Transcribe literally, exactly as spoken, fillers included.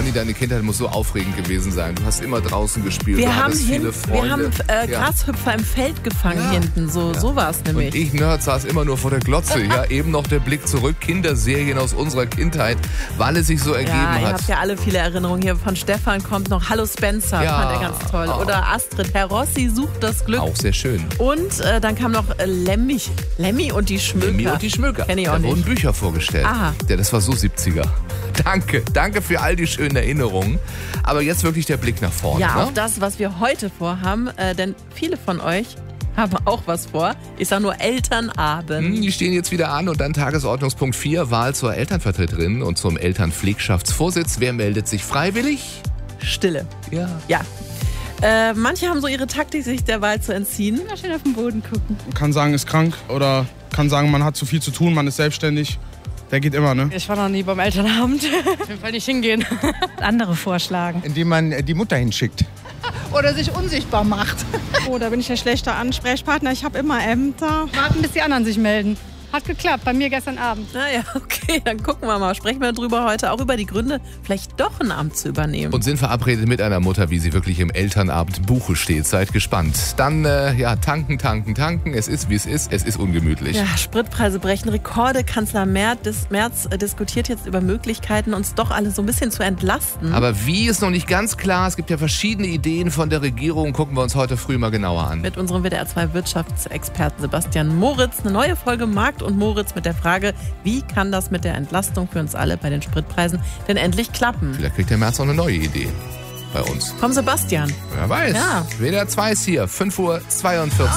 Conny, deine Kindheit muss so aufregend gewesen sein. Du hast immer draußen gespielt, Wir du haben, hattest hin, viele Freunde. wir haben äh, Ja. Grashüpfer im Feld gefangen Ja. hinten. So, Ja. so war es nämlich. Und ich, Nerd, saß immer nur vor der Glotze. Ja, eben noch der Blick zurück. Kinderserien aus unserer Kindheit, weil es sich so ergeben ja, ihr hat. habt ja alle viele Erinnerungen. Hier von Stefan kommt noch Hallo Spencer, Ja. fand er ganz toll. Oder Astrid, Herr Rossi sucht das Glück. Auch sehr schön. Und äh, dann kam noch äh, Lemmy, Lemmy und die Schmöker. Lemmy und die Schmöker. Kenn ich auch da nicht. wurden Bücher vorgestellt. Aha. Ja, das war so siebziger. Danke, danke für all die schönen Erinnerungen. Aber jetzt wirklich der Blick nach vorne. Ja, ne? auf das, was wir heute vorhaben. Äh, denn viele von euch haben auch was vor. Ich sage nur Elternabend. Hm, Die stehen jetzt wieder an und dann Tagesordnungspunkt vier, Wahl zur Elternvertreterin und zum Elternpflegschaftsvorsitz. Wer meldet sich freiwillig? Stille. Ja. Ja. Äh, manche haben so ihre Taktik, sich der Wahl zu entziehen. Mal schön auf den Boden gucken. Man kann sagen, ist krank oder kann sagen, man hat zu viel zu tun, man ist selbstständig. Der geht immer, ne? Ich war noch nie beim Elternabend. Auf jeden Fall nicht hingehen. Andere vorschlagen. Indem man die Mutter hinschickt. Oder sich unsichtbar macht. Oh, da bin ich der schlechte Ansprechpartner. Ich habe immer Ämter. Warten, bis die anderen sich melden. Hat geklappt, bei mir gestern Abend. Naja, okay, dann gucken wir mal. Sprechen wir drüber heute auch über die Gründe, vielleicht doch ein Amt zu übernehmen. Und sind verabredet mit einer Mutter, wie sie wirklich im Elternabendbuche steht. Seid gespannt. Dann, äh, ja, tanken, tanken, tanken. Es ist, wie es ist. Es ist ungemütlich. Ja, Spritpreise brechen Rekorde. Kanzler Merz, dis, Merz äh, diskutiert jetzt über Möglichkeiten, uns doch alle so ein bisschen zu entlasten. Aber wie ist noch nicht ganz klar. Es gibt ja verschiedene Ideen von der Regierung. Gucken wir uns heute früh mal genauer an. Mit unserem W D R zwei Wirtschaftsexperten Sebastian Moritz. Eine neue Folge Markt und Moritz mit der Frage, wie kann das mit der Entlastung für uns alle bei den Spritpreisen denn endlich klappen? Vielleicht kriegt der März noch eine neue Idee bei uns. Komm, Sebastian. Wer weiß. Ja. W D R zwei ist hier, fünf Uhr zweiundvierzig.